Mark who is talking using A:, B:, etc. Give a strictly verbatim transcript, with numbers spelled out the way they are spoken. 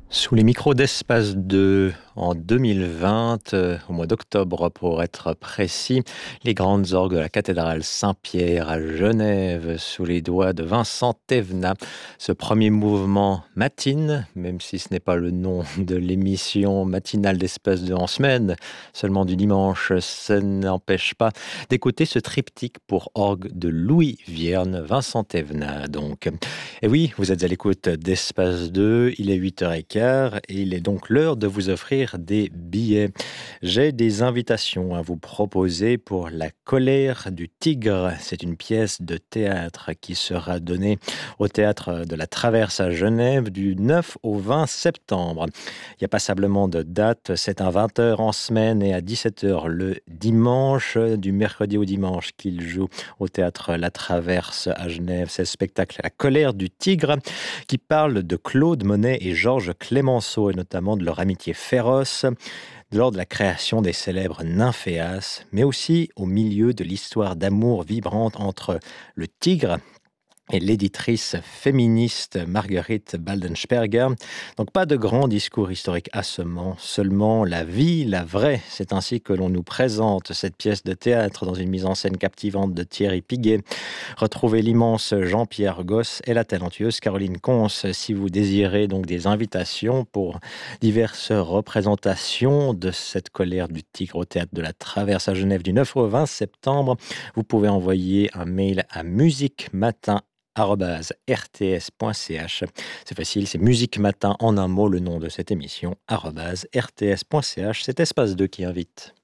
A: Sous les micros d'Espace deux, en deux mille vingt, euh, au mois d'octobre pour être précis, les grandes orgues de la cathédrale Saint-Pierre à Genève, sous les doigts de Vincent Thévenat. Ce premier mouvement matine, même si ce n'est pas le nom de l'émission matinale d'Espace deux en semaine, seulement du dimanche, ça n'empêche pas d'écouter ce triptyque pour orgue de Louis Vierne, Vincent Thévenat donc. Et oui, vous êtes à l'écoute d'Espace deux, il est huit heures quinze et il est donc l'heure de vous offrir des billets. J'ai des invitations à vous proposer pour La colère du tigre. C'est une pièce de théâtre qui sera donnée au théâtre de la Traverse à Genève du neuf au vingt septembre. Il n'y a passablement de date, c'est à vingt heures en semaine et à dix-sept heures le dimanche, du mercredi au dimanche qu'il joue au théâtre La Traverse à Genève. C'est le spectacle La colère du tigre qui parle de Claude Monet et Georges Clemenceau et notamment de leur amitié féroce lors de la création des célèbres Nymphéas, mais aussi au milieu de l'histoire d'amour vibrante entre le tigre et l'éditrice féministe Marguerite Baldensperger. Donc pas de grand discours historique assommant, seulement la vie, la vraie. C'est ainsi que l'on nous présente cette pièce de théâtre dans une mise en scène captivante de Thierry Piguet. Retrouvez l'immense Jean-Pierre Gosse et la talentueuse Caroline Conce si vous désirez donc des invitations pour diverses représentations de cette colère du tigre au théâtre de la Traverse à Genève du neuf au vingt septembre. Vous pouvez envoyer un mail à musique matin arobase r t s point c h. C'est facile, c'est Musique Matin en un mot, le nom de cette émission, arobase r t s point c h. C'est Espace deux qui invite.